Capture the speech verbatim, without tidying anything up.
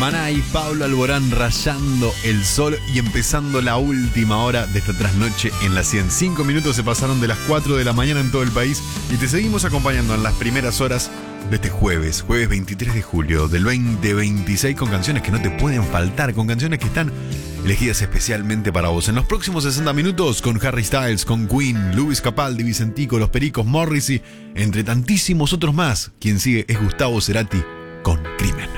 Maná y Pablo Alborán rayando el sol y empezando la última hora de esta trasnoche en la cien. Cinco minutos se pasaron de las cuatro de la mañana en todo el país y te seguimos acompañando en las primeras horas de este jueves, jueves veintitrés de julio del veinte veintiséis, con canciones que no te pueden faltar, con canciones que están elegidas especialmente para vos. En los próximos sesenta minutos con Harry Styles, con Queen, Luis Capaldi, Vicentico, Los Pericos, Morrissey, entre tantísimos otros más. Quien sigue es Gustavo Cerati con Crimen.